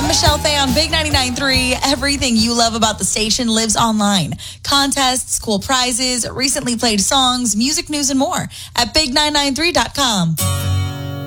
Michelle Fay on Big 99.3. Everything you love about the station lives online. Contests, cool prizes, recently played songs, music news, and more at big993.com.